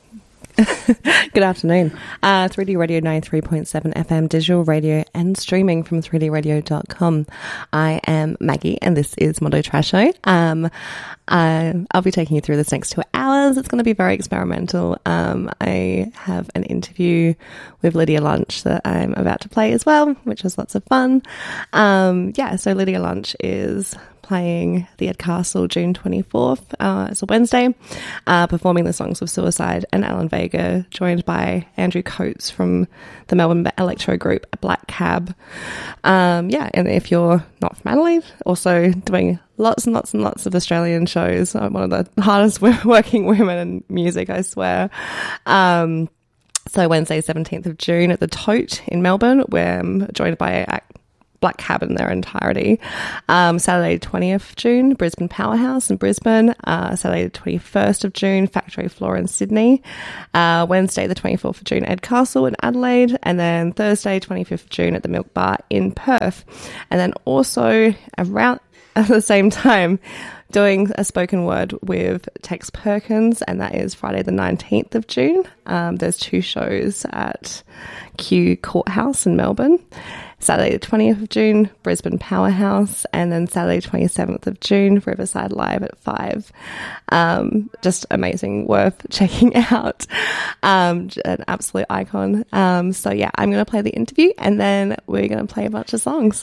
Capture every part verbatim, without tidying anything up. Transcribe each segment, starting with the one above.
Good afternoon. Uh, three D Radio ninety-three point seven F M, digital radio and streaming from three d radio dot com. I am Maggie and this is Mondo Trash Show. Um, uh, I'll be taking you through this next two hours. It's going to be very experimental. Um, I have an interview with Lydia Lunch that I'm about to play as well, which is lots of fun. Um, yeah, so Lydia Lunch is playing the Ed Castle June twenty-fourth. Uh, it's a Wednesday, uh, performing the songs of Suicide and Alan Vega, joined by Andrew Coates from the Melbourne electro group Black Cab. Um, yeah, and if you're not from Adelaide, also doing lots and lots and lots of Australian shows. I'm one of the hardest working women in music, I swear. Um, so Wednesday, seventeenth of June at the Tote in Melbourne, where I'm joined by Black Cab in their entirety. Um, Saturday, twentieth of June, Brisbane Powerhouse in Brisbane. Uh, Saturday, the twenty-first of June, Factory Floor in Sydney. Uh, Wednesday, the twenty-fourth of June, Ed Castle in Adelaide. And then Thursday, twenty-fifth of June at the Milk Bar in Perth. And then also around at the same time, doing a spoken word with Tex Perkins, and that is Friday the nineteenth of June. Um, there's two shows at Kew Courthouse in Melbourne. Saturday the twentieth of June, Brisbane Powerhouse, and then Saturday twenty-seventh of June, Riverside Live at five. Um, just amazing, worth checking out. Um, an absolute icon. Um, so yeah, I'm going to play the interview and then we're going to play a bunch of songs.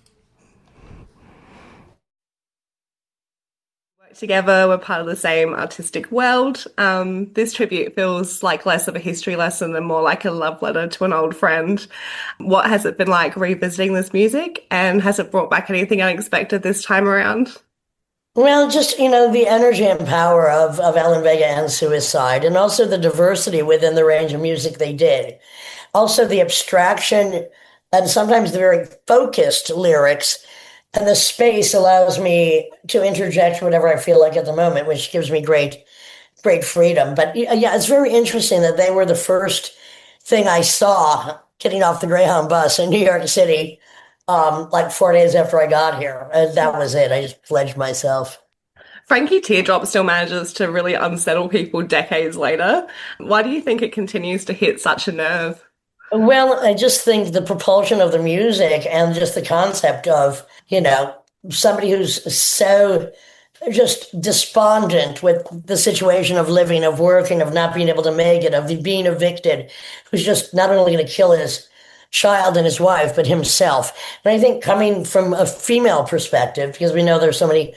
Together, we're part of the same artistic world. Um, this tribute feels like less of a history lesson and more like a love letter to an old friend. What has it been like revisiting this music, and has it brought back anything unexpected this time around? Well, just, you know, the energy and power of, of Alan Vega and Suicide, and also the diversity within the range of music they did. Also the abstraction and sometimes the very focused lyrics. And the space allows me to interject whatever I feel like at the moment, which gives me great, great freedom. But yeah, it's very interesting that they were the first thing I saw getting off the Greyhound bus in New York City, um, like four days after I got here. And that was it. I just pledged myself. Frankie Teardrop still manages to really unsettle people decades later. Why do you think it continues to hit such a nerve? Well, I just think the propulsion of the music and just the concept of, you know, somebody who's so just despondent with the situation of living, of working, of not being able to make it, of being evicted, who's just not only going to kill his child and his wife, but himself. And I think coming from a female perspective, because we know there's so many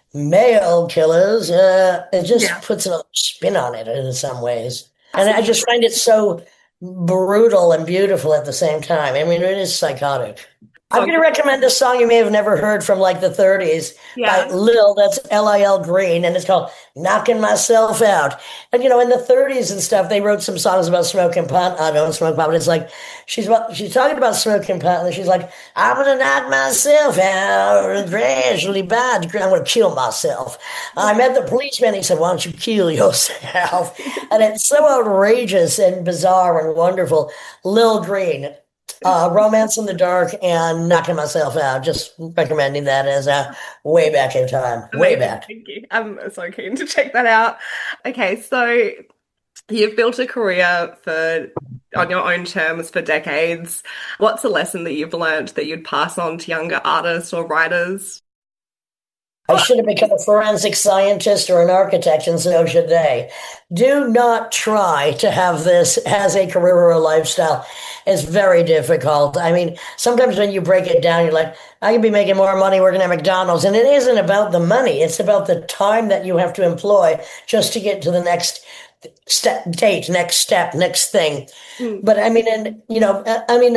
male killers, uh, it just yeah. puts another spin on it in some ways. And I just find it so brutal and beautiful at the same time. I mean, it is psychotic. I'm going to recommend a song you may have never heard from like the thirties yeah. by Lil, that's L I L Green, and it's called Knocking Myself Out. And, you know, in the thirties and stuff, they wrote some songs about smoking pot. I don't smoke pot, but it's like, she's about, she's talking about smoking pot, and she's like, I'm going to knock myself out gradually bad. I'm going to kill myself. I met the policeman. He said, why don't you kill yourself? And it's so outrageous and bizarre and wonderful. Lil Green. Uh, Romance in the Dark and Knocking Myself Out. Just recommending that as a way back in time. Way back. Thank you. I'm so keen to check that out. Okay, so you've built a career for on your own terms for decades. What's a lesson that you've learned that you'd pass on to younger artists or writers? I should have become a forensic scientist or an architect, and so should they. Do not try to have this as a career or a lifestyle. It's very difficult. I mean, sometimes when you break it down, you're like, I could be making more money working at McDonald's. And it isn't about the money. It's about the time that you have to employ just to get to the next step, date, next step, next thing. Mm. But I mean, and you know, I mean,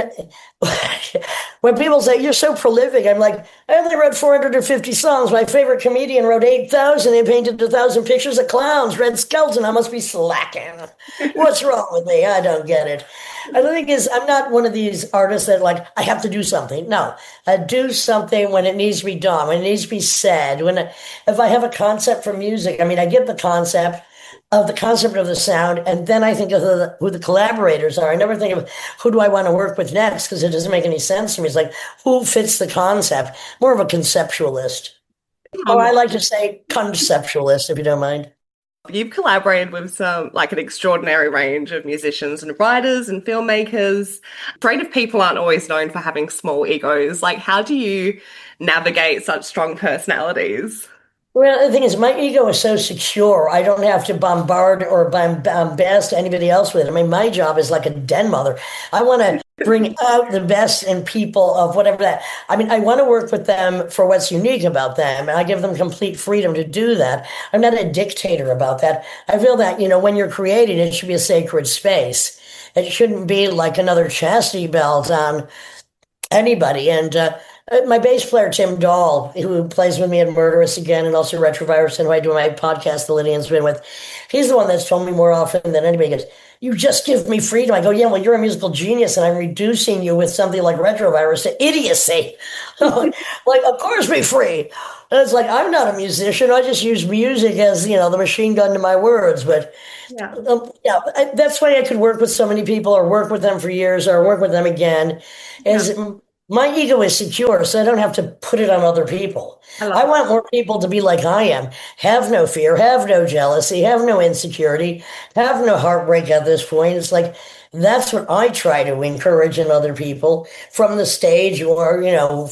when people say you're so prolific, I'm like, I only wrote four hundred fifty songs. My favorite comedian wrote eight thousand and painted a thousand pictures of clowns. Red Skelton, I must be slacking. What's wrong with me? I don't get it. And the thing is, I'm not one of these artists that like, I have to do something. No, I do something when it needs to be done, when it needs to be said. When I, if I have a concept for music, I mean, I get the concept of the concept of the sound, and then I think of the, who the collaborators are. I never think of who do I want to work with next, because it doesn't make any sense to me. It's like, who fits the concept? More of a conceptualist. Um, or I like to say conceptualist, if you don't mind. You've collaborated with some, like an extraordinary range of musicians and writers and filmmakers. Creative people aren't always known for having small egos. Like, how do you navigate such strong personalities? Well, the thing is, my ego is so secure. I don't have to bombard or bomb- bombast anybody else with it. I mean, my job is like a den mother. I want to bring out the best in people of whatever that. I mean, I want to work with them for what's unique about them, and I give them complete freedom to do that. I'm not a dictator about that. I feel that, you know, when you're creating, it should be a sacred space. It shouldn't be like another chastity belt on anybody. And uh, uh, my bass player, Tim Dahl, who plays with me in Murderous again and also Retrovirus, and who I do my podcast, The Lydian's been with, he's the one that's told me more often than anybody goes, you just give me freedom. I go, yeah, well, you're a musical genius, and I'm reducing you with something like Retrovirus to idiocy. Like, of course, be free. And it's like, I'm not a musician. I just use music as, you know, the machine gun to my words. But Yeah. um, yeah, I, that's why I could work with so many people or work with them for years or work with them again. Is m- my ego is secure, so I don't have to put it on other people. I love I that. want more people to be like I am. Have no fear, have no jealousy, have no insecurity, have no heartbreak at this point. It's like that's what I try to encourage in other people from the stage or, you know,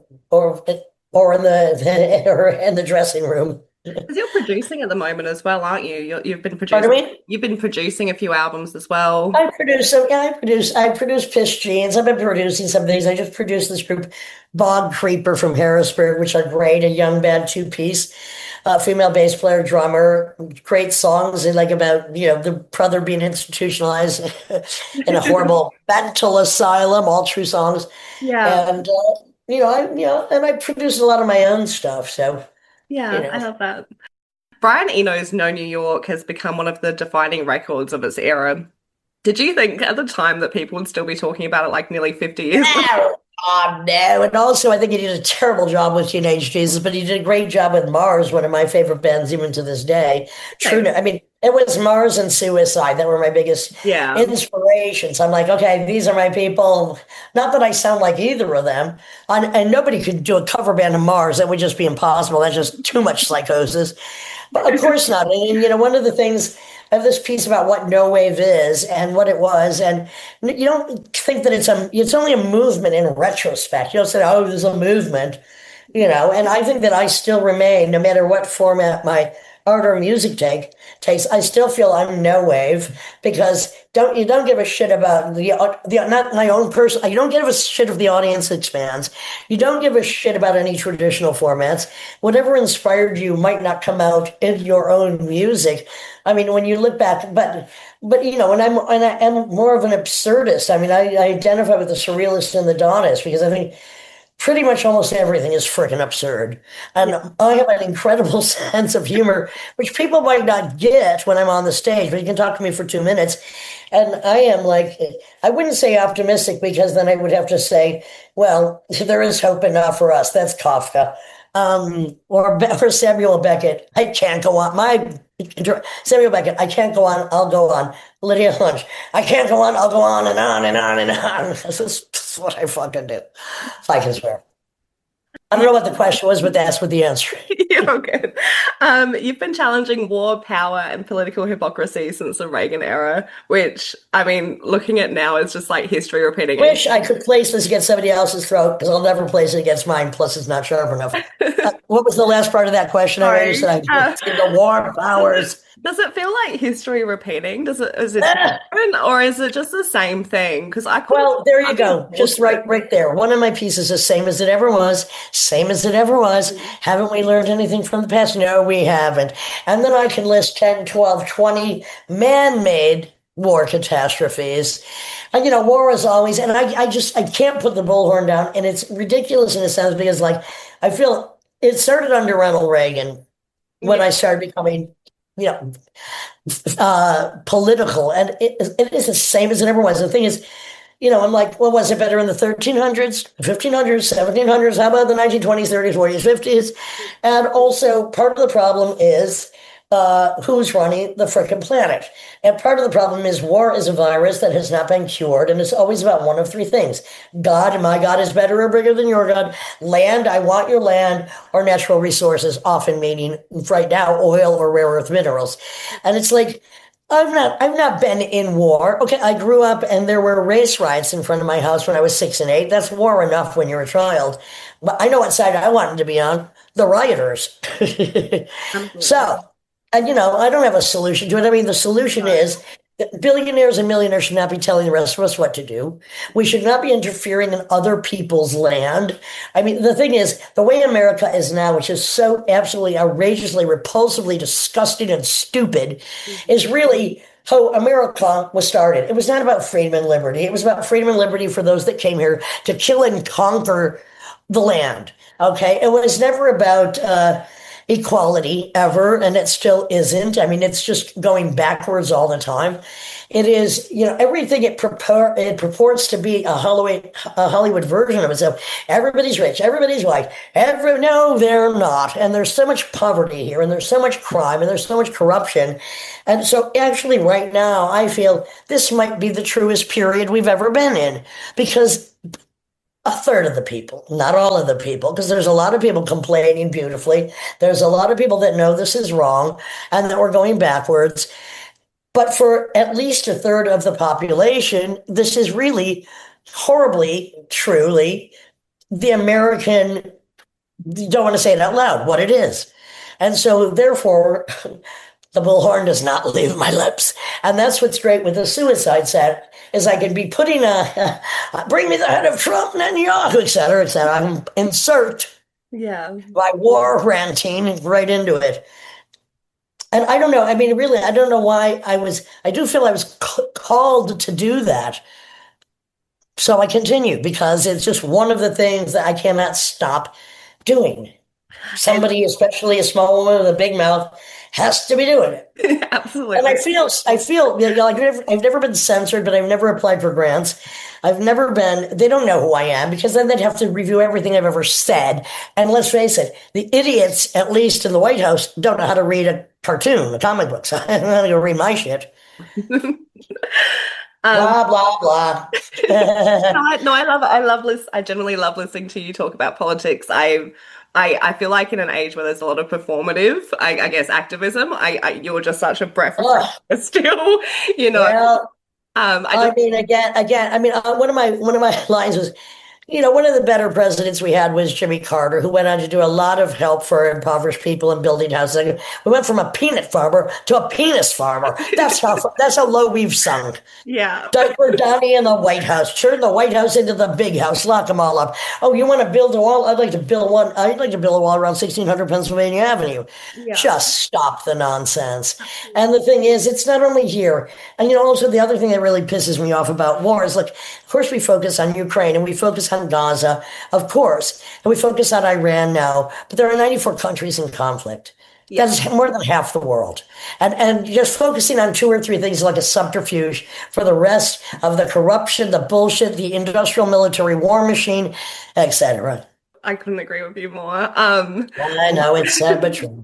or or in the or in the dressing room. Because you're producing at the moment as well, aren't you? You're, you've been Pardon producing. me? You've been producing a few albums as well. I produce some, yeah, I produce, I produce Piss Jeans. I've been producing some things. I just produced this group, Bog Creeper from Harrisburg, which are great, a young band two piece, uh, female bass player, drummer, great songs and like about, you know, the brother being institutionalized in a horrible mental asylum, all true songs. Yeah. And, uh, you know, I, you know, and I produce a lot of my own stuff. So, you Yeah, I know, love that. Brian Eno's No New York has become one of the defining records of its era. Did you think at the time that people would still be talking about it like nearly fifty years later? no, oh no. And also, I think he did a terrible job with Teenage Jesus, but he did a great job with Mars, one of my favorite bands even to this day. True. Okay. I mean, it was Mars and Suicide that were my biggest Yeah. inspirations. I'm like, okay, these are my people. Not that I sound like either of them. And, and nobody could do a cover band of Mars. That would just be impossible. That's just too much psychosis. But of course not. And, you know, one of the things of this piece about what no wave is and what it was, and you don't think that it's a, it's only a movement in retrospect. You don't say, oh, there's a movement, you know, and I think that I still remain, no matter what format my art or music take takes, I still feel I'm no wave because don't you don't give a shit about the the not my own person. You don't give a shit if the audience expands. You don't give a shit about any traditional formats. Whatever inspired you might not come out in your own music. I mean, when you look back, but but you know, and I'm and I am more of an absurdist. I mean, I, I identify with the surrealist and the Dawnist because I think pretty much almost everything is freaking absurd. And I have an incredible sense of humor, which people might not get when I'm on the stage, but you can talk to me for two minutes. And I am like, I wouldn't say optimistic because then I would have to say, well, there is hope enough for us. That's Kafka. Um, or for Samuel Beckett, I can't go on. My Samuel Beckett, I can't go on. I'll go on. Lydia Lunch, I can't go on. I'll go on and on and on and on. This is, this is what I fucking do. If I can swear. I don't know what the question was, but that's what the answer is. You're good. Um, you've been challenging war, power, and political hypocrisy since the Reagan era, which, I mean, looking at now is just like history repeating. Wish I could place this against somebody else's throat because I'll never place it against mine. Plus, it's not sharp enough. Uh, what was the last part of that question? I already Sorry. said Uh, the war powers. does it feel like history repeating? Does it, is it different or is it just the same thing? Because I couldn't. Well, there you I go. couldn't Just right, right there. One of my pieces is same as it ever was. Same as it ever was. Haven't we learned anything from the past? No, we haven't. And then I can list ten, twelve, twenty man-made war catastrophes. And, you know, war is always, and I, I just, I can't put the bullhorn down. And it's ridiculous in a sense because, like, I feel it started under Ronald Reagan when Yeah. I started becoming, you know, uh, political. And it, it is the same as it ever was. The thing is, you know, I'm like, well, was it better in the thirteen hundreds, fifteen hundreds, seventeen hundreds? How about the nineteen twenties, thirties, forties, fifties? And also, part of the problem is uh, who's running the frickin' planet. And part of the problem is war is a virus that has not been cured, and it's always about one of three things. God, my God is better or bigger than your God. Land, I want your land, or natural resources, often meaning right now oil or rare earth minerals. And it's like, I've not I've not been in war. Okay, I grew up and there were race riots in front of my house when I was six and eight. That's war enough when you're a child. But I know what side I wanted to be on, the rioters. So, and you know, I don't have a solution to it. I mean, the solution is that billionaires and millionaires should not be telling the rest of us what to do. We should not be interfering in other people's land. I mean, the thing is, the way America is now, which is so absolutely outrageously, repulsively disgusting and stupid, is really how America was started. It was not about freedom and liberty. It was about freedom and liberty for those that came here to kill and conquer the land. Okay. It was never about, uh, equality ever, and it still isn't. I mean, it's just going backwards all the time. It is, you know, everything it purport it purports to be a Hollywood a Hollywood version of itself. Everybody's rich, everybody's white. Every no, they're not. And there's so much poverty here, and there's so much crime, and there's so much corruption. And so, actually, right now, I feel this might be the truest period we've ever been in, because a third of the people, not all of the people, because there's a lot of people complaining beautifully. There's a lot of people that know this is wrong and that we're going backwards. But for at least a third of the population, this is really horribly, truly the American, you don't want to say it out loud, what it is. And so therefore, the bullhorn does not leave my lips. And that's what's great with the suicide set, is I can be putting a, bring me the head of Trump, Netanyahu, et cetera, et cetera. I can insert yeah. my war ranting right into it. And I don't know, I mean, really, I don't know why I was, I do feel I was c- called to do that. So I continue, because it's just one of the things that I cannot stop doing. Somebody, especially a small woman with a big mouth, has to be doing it. Absolutely. And I feel, I feel, you know, like I've never, I've never been censored, but I've never applied for grants. I've never been, they don't know who I am, because then they'd have to review everything I've ever said. And let's face it, the idiots, at least in the White House, don't know how to read a cartoon, a comic book. So I don't know how to read my shit. um, blah, blah, blah. no, I, no, I love it. I love this. I generally love listening to you talk about politics. I I, I feel like in an age where there's a lot of performative, I, I guess, activism, I, I you're just such a breath of fresh air still, you know. Well, um, I, I just, mean, again, again, I mean, uh, one of my one of my lines was, you know, one of the better presidents we had was Jimmy Carter, who went on to do a lot of help for impoverished people and building houses. We went from a peanut farmer to a penis farmer. That's how that's how low we've sunk. Yeah. Diaper Donnie in the White House. Turn the White House into the big house. Lock them all up. Oh, you want to build a wall? I'd like to build one. I'd like to build a wall around sixteen hundred Pennsylvania Avenue. Yeah. Just stop the nonsense. And the thing is, it's not only here. And, you know, also the other thing that really pisses me off about war is, look, of course we focus on Ukraine and we focus on Gaza, of course, and we focus on Iran now, but there are ninety-four countries in conflict. Yeah. That's more than half the world. And and just focusing on two or three things like a subterfuge for the rest of the corruption, the bullshit, the industrial military war machine, et cetera. I couldn't agree with you more. Um, I know, it's sad but true.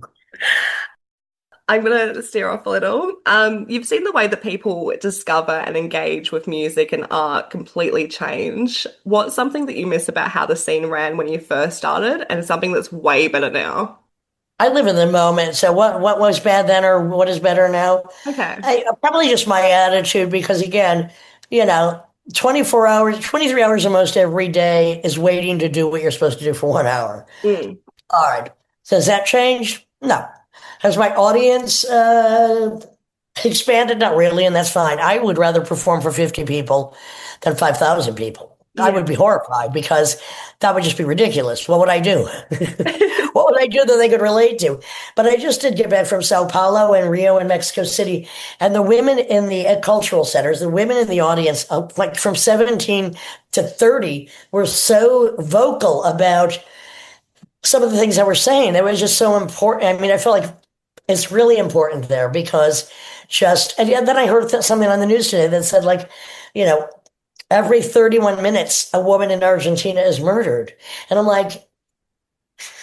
I'm going to steer off a little. Um, you've seen the way that people discover and engage with music and art completely change. What's something that you miss about how the scene ran when you first started, and something that's way better now? I live in the moment. So what, what was bad then, or what is better now? Okay. I, probably just my attitude, because again, you know, twenty-four hours, twenty-three hours almost every day is waiting to do what you're supposed to do for one hour. Mm. All right. So has that changed? No. Has my audience uh, expanded? Not really, and that's fine. I would rather perform for fifty people than five thousand people. Yeah. I would be horrified, because that would just be ridiculous. What would I do? What would I do that they could relate to? But I just did get back from Sao Paulo and Rio and Mexico City, and the women in the uh, cultural centers, the women in the audience, uh, like from seventeen to thirty, were so vocal about some of the things that we're saying. That was just so important. I mean, I feel like it's really important there, because just, and then I heard something on the news today that said, like, you know, every thirty-one minutes, a woman in Argentina is murdered. And I'm like,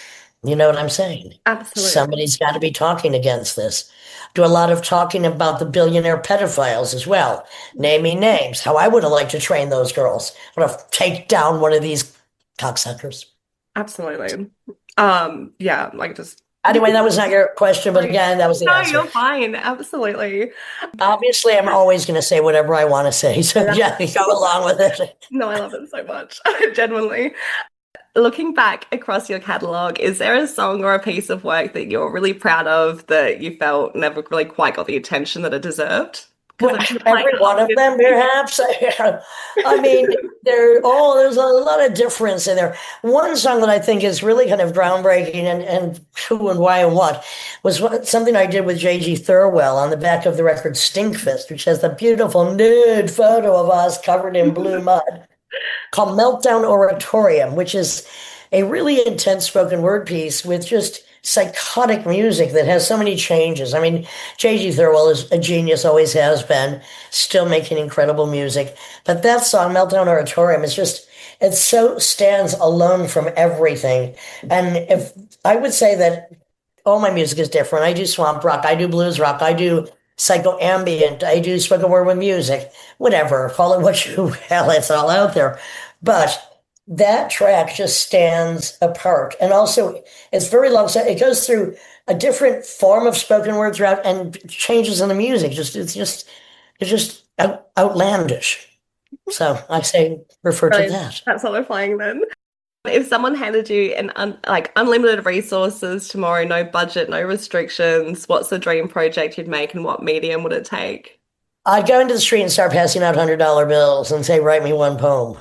You know what I'm saying? Absolutely. Somebody's got to be talking against this. Do a lot of talking about the billionaire pedophiles as well, naming names. How I would have liked to train those girls. I would have take down one of these cocksuckers. Absolutely. Um, yeah, like just Anyway, that was not your question, but again, that was the no, answer. you're fine. Absolutely. Obviously, I'm always going to say whatever I want to say, so yeah, go along with it. No, I love it so much. Genuinely. Looking back across your catalog, is there a song or a piece of work that you're really proud of that you felt never really quite got the attention that it deserved? Because Well, it's just like, every one of them, perhaps. I mean, there. Oh, there's a lot of difference in there. One song that I think is really kind of groundbreaking and and who and why and what was what, something I did with J G Thirlwell on the back of the record Stinkfist, which has the beautiful nude photo of us covered in blue mud, called Meltdown Oratorium, which is a really intense spoken word piece with just psychotic music that has so many changes. I mean, J G Thirlwell is a genius, always has been, still making incredible music. But that song, Meltdown Oratorium, is just, it so stands alone from everything. And if I would say that all my music is different. I do swamp rock, I do blues rock, I do psychoambient, I do spoken word with music, whatever, call it what you will, it's all out there. But that track just stands apart. And also, it's very long, so it goes through a different form of spoken word throughout and changes in the music. Just it's just it's just out, outlandish. So I say refer to brilliant. that. That's what we're playing then. If someone handed you an un like unlimited resources tomorrow, no budget, no restrictions, what's the dream project you'd make and what medium would it take? I'd go into the street and start passing out hundred dollar bills and say, "Write me one poem,"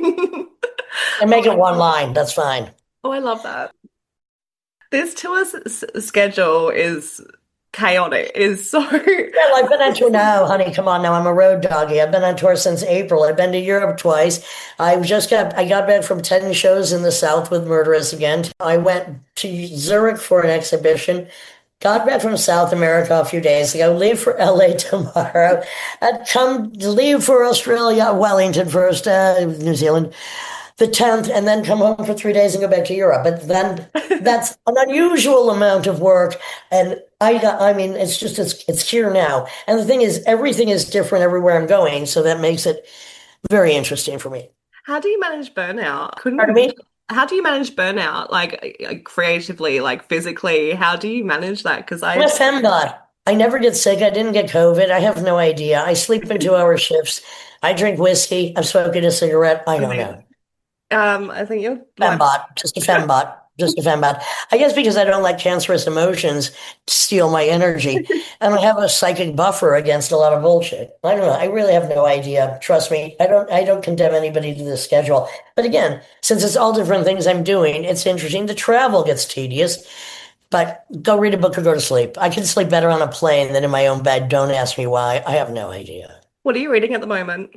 and make it one line. That's fine. Oh, I love that. This tour s schedule is chaotic. It is so Well, I've been on tour now, honey. Come on now. I'm a road doggy. I've been on tour since April. I've been to Europe twice. I just got I got back from ten shows in the South with Murderous again. I went to Zurich for an exhibition. Got back from South America a few days ago. Leave for L A tomorrow. I'd come to leave for Australia, Wellington first, uh, New Zealand, the tenth, and then come home for three days and go back to Europe. But then that's an unusual amount of work. And I got, I mean, it's just, it's, it's here now. And the thing is, everything is different everywhere I'm going. So that makes it very interesting for me. How do you manage burnout? Pardon Couldn't me? how do you manage burnout like uh, creatively, like physically? How do you manage that? Because I'm a I fembot. I never get sick. I didn't get COVID. I have no idea. I sleep in two hour shifts. I drink whiskey. I'm smoking a cigarette. I don't know. amazing. Um, I think you're like Fembot, just a fembot, just a fembot. I guess because I don't let cancerous emotions steal my energy. And I have a psychic buffer against a lot of bullshit. I don't know. I really have no idea. Trust me. I don't I don't condemn anybody to this schedule. But again, since it's all different things I'm doing, it's interesting. The travel gets tedious, but go read a book or go to sleep. I can sleep better on a plane than in my own bed. Don't ask me why. I have no idea. what are you reading at the moment?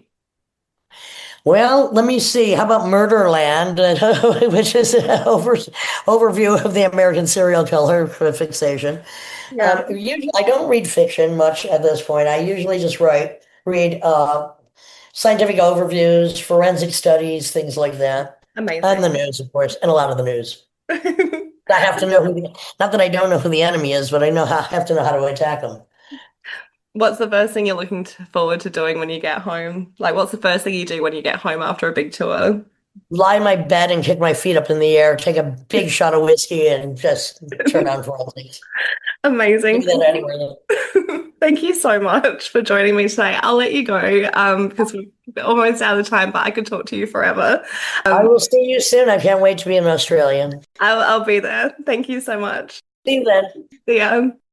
Well, let me see. How about Murderland, uh, which is an over, overview of the American serial killer fixation. Yeah. Um, usually, I don't read fiction much at this point. I usually just write, read uh, scientific overviews, forensic studies, things like that, and Amazing. the news, of course, and a lot of the news. I have to know who the, not that I don't know who the enemy is, but I know how, have to know how to attack them. What's the first thing you're looking to, forward to doing when you get home? Like, what's the first thing you do when you get home after a big tour? Lie in my bed and kick my feet up in the air, take a big shot of whiskey, and just turn on for all things. Do Amazing. that anywhere. Thank you so much for joining me today. I'll let you go um, because we're almost out of time, but I could talk to you forever. I Um, will see you soon. I can't wait to be in Australia. I'll, I'll be there. Thank you so much. See you then. See ya.